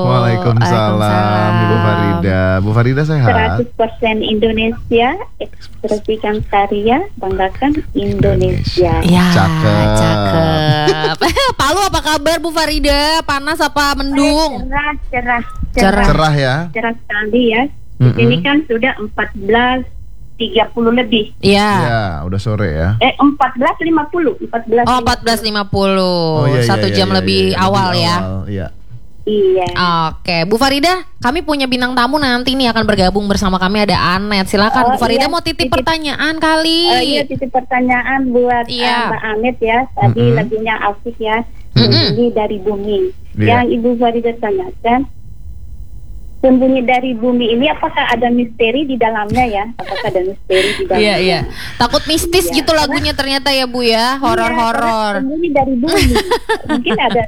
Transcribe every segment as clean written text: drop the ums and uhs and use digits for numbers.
Waalaikumsalam Ibu Farida. Bu Farida sehat? 100% Indonesia, ekspresikan karya, banggakan Indonesia. Ya, Cakep. Palu apa kabar Bu Farida? Panas apa mendung? Cerah ya? Cerah sekali ya. Di sini kan sudah 14.30 lebih. Iya. Ya, udah sore ya. 14.50. 14.50. Oh, 14.50. 1 jam lebih awal ya. Iya. Iya. Oke, Bu Farida, kami punya bintang tamu nanti nih akan bergabung bersama kami, ada Anet. Silakan Bu Farida, mau titip pertanyaan kali. Iya, titip pertanyaan buat Mbak Anet ya. Tadi lagunya asik ya. Sembunyi dari bumi. Yang Ibu Farida tanyakan, sembunyi dari bumi ini apakah ada misteri di dalamnya ya? Apakah ada misteri di dalamnya? Iya. Takut mistis gitu lagunya ternyata ya Bu ya, horor-horor. Sembunyi dari bumi. Mungkin ada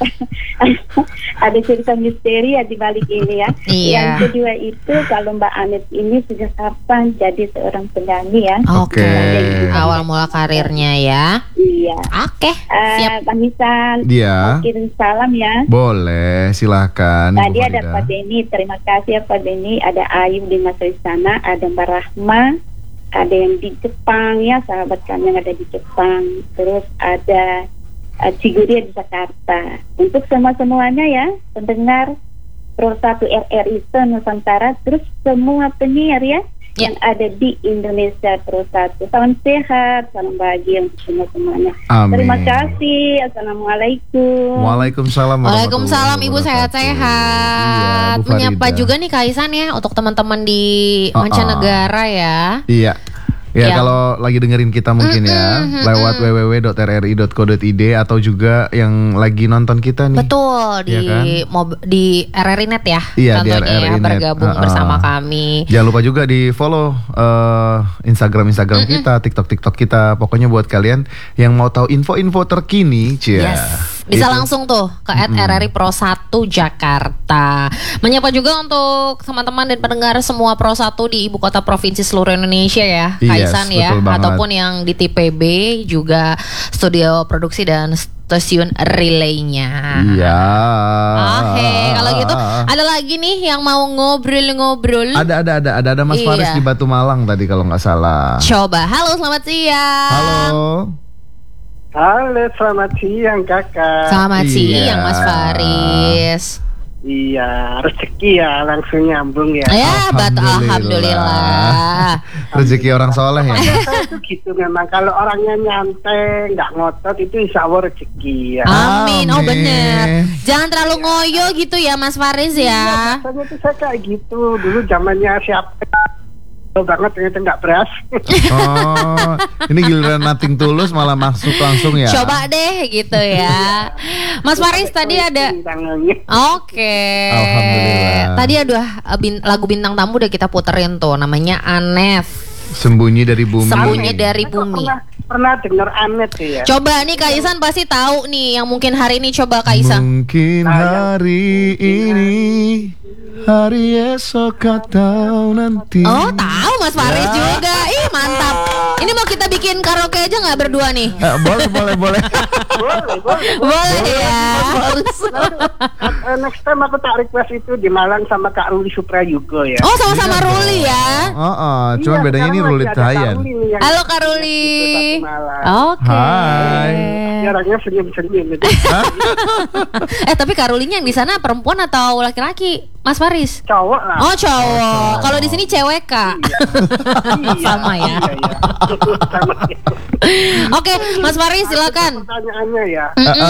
cerita misteri ya di balik ini ya. Iya. Yang kedua itu kalau Mbak Anet ini sejak kapan jadi seorang penyanyi ya? Oke. Awal mula karirnya ya. Iya. Oke. Siap. Bang Isan. Iya. Kirim salam ya. Boleh, silakan. Tadi ada Pak Denny, terima kasih ya Pak Denny. Ada Ayu di Mas sana, ada Mbak Rahma, ada yang di Jepang ya, sahabat kami yang ada di Jepang. Terus ada Ciguria di Jakarta. Untuk semuanya ya, pendengar Pro 1 RRI Nusantara, terus semua penyiar ya yang ada di Indonesia Pro 1. Salam sehat, salam bahagia untuk semuanya. Amin. Terima kasih. Assalamualaikum. Waalaikumsalam. Waalaikumsalam Ibu sehat-sehat. Iya, Menyapa juga nih Kaisan ya untuk teman-teman di mancanegara ya. Iya. Ya, kalau lagi dengerin kita mungkin ya lewat www.rri.co.id atau juga yang lagi nonton kita nih. Betul, di RRI Net ya. Iya, contohnya di RRI ya, bergabung bersama kami. Jangan lupa juga di follow Instagram kita, TikTok kita. Pokoknya buat kalian yang mau tahu info-info terkini, bisa langsung tuh ke @RRI Pro 1 Jakarta. Menyapa juga untuk teman-teman dan pendengar semua Pro 1 di ibu kota provinsi seluruh Indonesia ya. Kaisan ya, ataupun yang di TPB juga studio produksi dan stasiun relaynya. Iya. Oke, kalau gitu ada lagi nih yang mau ngobrol-ngobrol. Ada Mas Faris di Batu Malang tadi kalau nggak salah. Coba, halo selamat siang. Halo, selamat siang kakak. Selamat siang Mas Faris. Iya, rezeki ya langsung nyambung ya. Ya, alhamdulillah. Rezeki orang soleh ya. Saya tuh gitu memang, kalau orangnya nyantai, nggak ngotot itu insya Allah rezeki ya. Amin. Oh bener. Jangan terlalu ngoyo gitu ya Mas Faris ya. Biasanya tuh saya kayak gitu dulu zamannya siapa banget ternyata nggak beras. Oh, ini giliran nothing tulus malah masuk langsung ya. Coba deh gitu ya. Mas Faris tadi ada. Oke. Alhamdulillah. Tadi ada lagu bintang tamu udah kita puterin tuh, namanya Anet. Sembunyi dari bumi. Sembunyi dari bumi. Pernah dengar Anet ya? Coba nih Kak Isan pasti tahu nih yang mungkin hari ini, coba Kak Isan. Mungkin hari ini, hari esok atau nanti. Oh tahu Mas Faris juga. Ih mantap. Ini mau kita bikin karaoke aja nggak berdua nih? Boleh. boleh ya. Next time aku tak request itu di Malang sama Kak Ruli Suprayuga ya. Oh sama-sama Ruli ya. Cuman bedanya ini Ruli Tayan. Halo Kak Ruli. Oke. Hai. Orangnya senyum-senyum gitu. Tapi Kak Rulinya yang di sana perempuan atau laki-laki? Mas Faris? Cowok lah. Oh cowok. Kalau di sini cewek Kak. Sama ya. Oke, Mas Faris silakan. Pertanyaannya ya.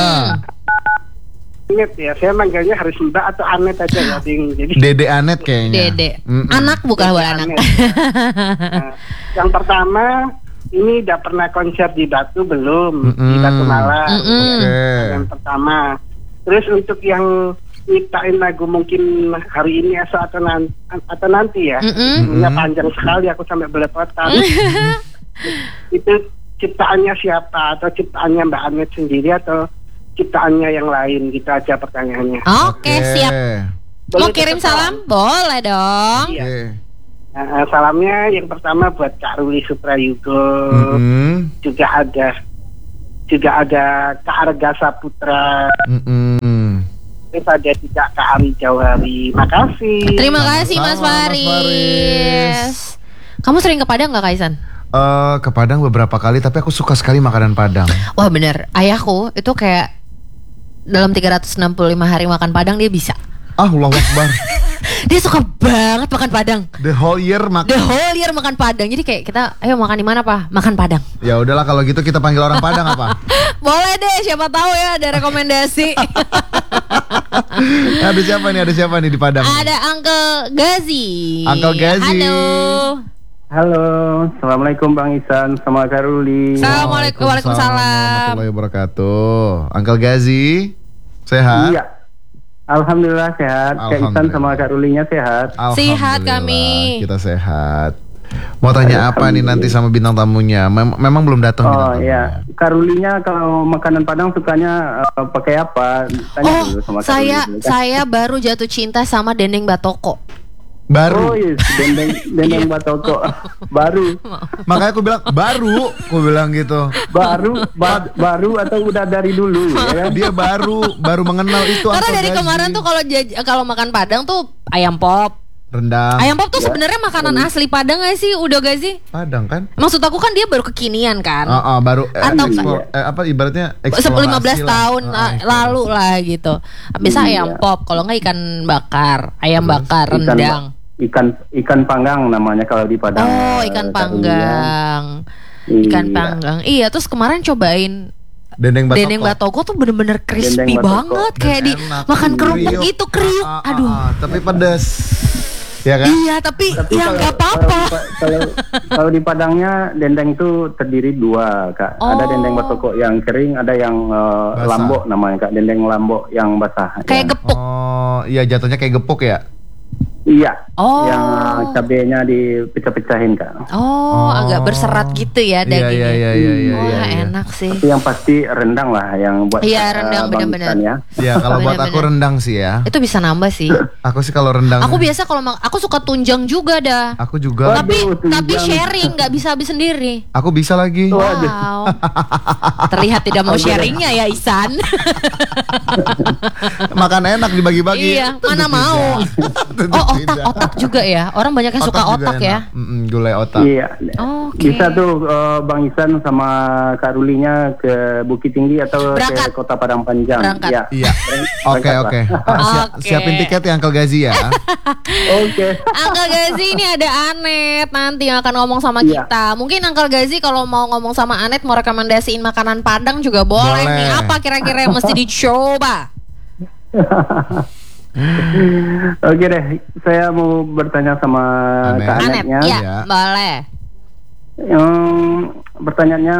Anet ya, saya manggilnya harus Mbak atau Anet aja ya, jadi Dede Anet kayaknya. Dede. Anak bukan buat anak. Yang pertama, ini udah pernah konser di Batu belum? Di Batu Malang. Yang pertama. Terus untuk yang nyiptain lagu mungkin hari ini atau nanti ya, punya panjang sekali, aku sampai belepotan. Itu ciptaannya siapa, atau ciptaannya Mbak Anet sendiri atau ciptaannya yang lain? Gitu aja pertanyaannya. Oke, siap. Mau kirim salam? Boleh dong. Iya. Salamnya yang pertama buat Kak Ruli Suprayuga. Juga ada Kak Arga Saputra. Terus ada juga Kak Ari Jauhari. Makasih. Terima kasih Mas Faris. Kamu sering ke Padang nggak, Kaisan? Ke Padang beberapa kali, tapi aku suka sekali makanan Padang. Wah bener, ayahku itu kayak dalam 365 hari makan Padang dia bisa. Allahu Akbar. Dia suka banget makan Padang. The whole year makan Padang. Jadi kayak kita, ayo makan di mana Pak? Makan Padang. Ya udahlah kalau gitu kita panggil orang Padang apa? Boleh deh, siapa tahu ya ada rekomendasi. Ada siapa nih di Padang? Ada Uncle Gazi. Uncle Gazi. Halo, assalamualaikum Bang Isan sama Kak Ruli. Assalamualaikum, waalaikumsalam. Warahmatullahi wabarakatuh. Uncle Gazi, sehat? Iya. Alhamdulillah sehat. Kak Isan sama Kak Rulinya sehat. Sehat kami. Kita sehat. Mau tanya apa nih nanti sama bintang tamunya? Memang belum datang bintang tamunya. Iya. Kak Rulinya kalau makanan Padang sukanya pakai apa? Tanya dulu sama Kak Ruli dulu, kan? Saya baru jatuh cinta sama dendeng batoko. Baru. Oh yes, dendeng batoko. Baru. Makanya aku bilang baru, aku bilang gitu. Baru atau udah dari dulu ya kan? Dia baru mengenal itu. Karena dari kemarin tuh kalau makan Padang tuh ayam pop, rendang. Ayam pop tuh sebenarnya makanan asli Padang gak sih? Udah gak sih? Padang kan? Maksud aku kan dia baru kekinian kan? Baru atau ibaratnya 15 tahun lalu lah gitu. Biasa ayam pop, kalau nggak ikan bakar, ayam bakar, rendang. Ikan panggang namanya kalau di Padang. Oh, ikan panggang. Ikan panggang. Iya, terus kemarin cobain dendeng batoko tuh bener-bener crispy banget, kayak di makan kerupuk gitu, kriuk. Aduh. Tapi pedas. Ya kan? Iya, tapi ya nggak apa-apa. Kalau di Padangnya dendeng itu terdiri dua, Kak. Ada dendeng batoko yang kering, ada yang lambok namanya, Kak. Dendeng lambok yang basah. Kayak gepuk. Oh, iya jatuhnya kayak gepuk ya? Iya. Yang cabenya dipecah-pecahin, Kak. Agak berserat gitu ya dagingnya. Iya. Enak sih. Tapi yang pasti rendang lah yang buat. Iya, rendang benar-benar. Ya. Iya, kalau buat aku rendang sih ya. Itu bisa nambah sih. Aku sih kalau rendang. Aku biasa kalau aku suka tunjang juga dah. Aku juga. Tapi sharing, nggak bisa habis sendiri. Aku bisa lagi. Wow. Terlihat tidak mau sharingnya ya Isan. Makan enak dibagi-bagi. Iya, mana mau. Otak juga ya. Orang banyak yang suka otak ya. Gulai otak. Iya. Bisa tuh Bang Isan sama Kak Rulinya ke Bukit Tinggi atau ke Kota Padang Panjang. Iya. Oke. Siapin tiket ya Uncle Gazi ya. Oke. Uncle Gazi ini ada Anet nanti yang akan ngomong sama kita. Mungkin Uncle Gazi kalau mau ngomong sama Anet mau rekomendasiin makanan Padang juga boleh. Nih. Apa kira-kira yang mesti dicoba? Oke deh, saya mau bertanya sama Kak Anetnya. Iya, boleh. Pertanyaannya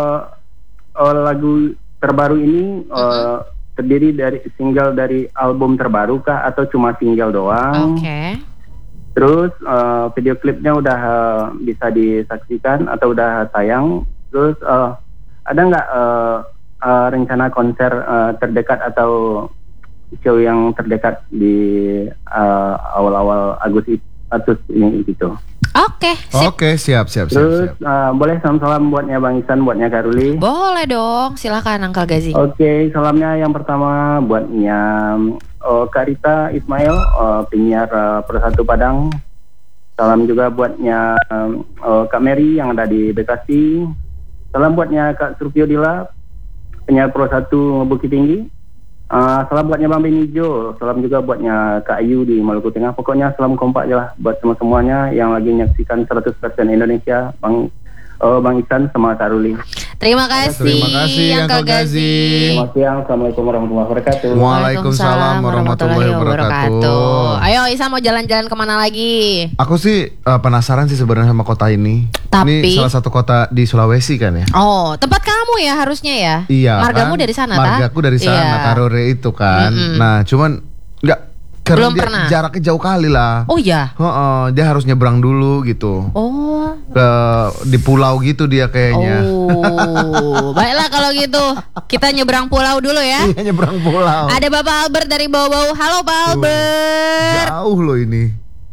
lagu terbaru ini terdiri dari single dari album terbaru kah atau cuma single doang? Oke. Terus video klipnya udah bisa disaksikan atau udah tayang? Terus ada nggak rencana konser terdekat atau show yang terdekat di awal-awal Agustus ini gitu. Oke, siap. Terus boleh salam-salam buatnya Bang Isan, buatnya Kak Ruli? Boleh dong, silakan Uncle Gazi. Oke, salamnya yang pertama buatnya Kak Rita Ismail, penyiar Persatu Padang. Salam juga buatnya Kak Mary yang ada di Bekasi. Salam buatnya Kak Surpio Dila, penyiar Persatu Bukit Tinggi. Salam buatnya Bang Benijo, salam juga buatnya Kak Ayu di Maluku Tengah. Pokoknya salam kompak aja lah buat semua-semuanya yang lagi menyaksikan 100% Indonesia, Bang Isan sama Kak Ruli. Terima kasih Uncle Gazi. Selamat siang, Assalamualaikum warahmatullahi wabarakatuh. Waalaikumsalam warahmatullahi wabarakatuh. Ayo Isan mau jalan-jalan kemana lagi? Aku sih penasaran sih sebenarnya sama kota ini. Ini salah satu kota di Sulawesi kan ya? Oh, tempat kamu ya harusnya ya? Iya. Margamu dari sana, Margaku dari sana, Karore itu kan. Nah, cuman karena belum pernah. Jaraknya jauh kali lah. Oh iya. Dia harus nyebrang dulu gitu. Oh. Di pulau gitu dia kayaknya. Oh, baiklah kalau gitu kita nyebrang pulau dulu ya. Iya, nyebrang pulau. Ada Bapak Albert dari Bau-Bau. Halo Pak Albert. Jauh loh ini.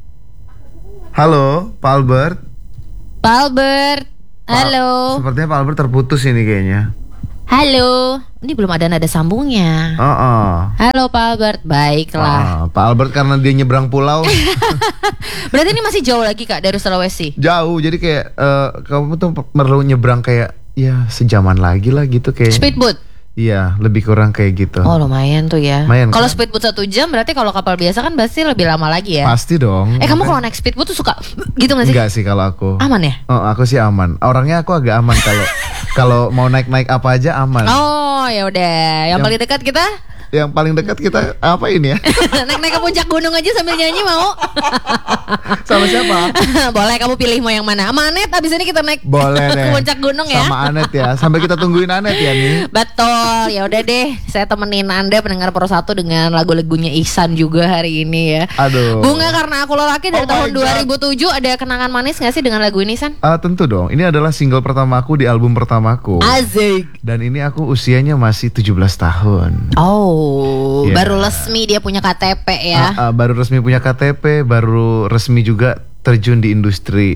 Halo Pak Albert. Pak Albert. Halo. Sepertinya Pak Albert terputus ini kayaknya. Halo, ini belum ada nada sambungnya. Halo Pak Albert, baiklah. Pak Albert karena dia nyebrang pulau. Berarti ini masih jauh lagi Kak dari Sulawesi? Jauh, jadi kayak kamu tuh perlu nyebrang kayak ya sejaman lagi lah gitu kayak. Speedboat? Iya, lebih kurang kayak gitu. Oh lumayan tuh ya. Kalau kan? speedboat 1 jam berarti kalau kapal biasa kan pasti lebih lama lagi ya. Pasti dong. Kamu kalau naik speedboat tuh suka gitu gak sih? Enggak sih kalau aku. Aman ya? Oh, aku sih aman. Orangnya aku agak aman kalau mau naik apa aja aman. Oh ya udah. Yang paling dekat kita? Yang paling dekat kita apa ini ya? Naik ke puncak gunung aja sambil nyanyi mau? Sama siapa? Boleh, kamu pilih mau yang mana? Sama Anet, abis ini kita naik boleh ke puncak gunung ya. Sama Anet ya. Sampai kita tungguin Anet ya nih. Betul. Ya udah deh, saya temenin Anda pendengar Pro 1 dengan lagu-lagunya Ihsan juga hari ini ya. Aduh. Bunga Karena Aku Lelaki dari tahun 2007. Ada kenangan manis gak sih dengan lagu ini, San? Tentu dong. Ini adalah single pertamaku di album pertamaku. Asik. Dan ini aku usianya masih 17 tahun. Yeah. Baru resmi dia punya KTP ya. Baru resmi punya KTP, baru resmi juga terjun di industri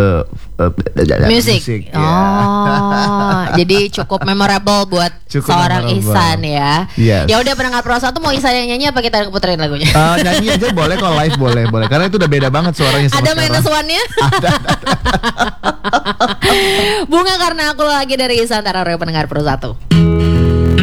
musik. Jadi cukup memorable buat seorang Ihsan ya. Yes. Ya udah pendengar Pro 1 mau Ihsan yang nyanyi apa kita puterin lagunya? Nyanyi aja boleh, kalau live boleh. Karena itu udah beda banget suaranya sama ada minus one-nya? Ada. Bunga Karena Aku Lagi dari Ihsan Tararo pendengar Pro 1.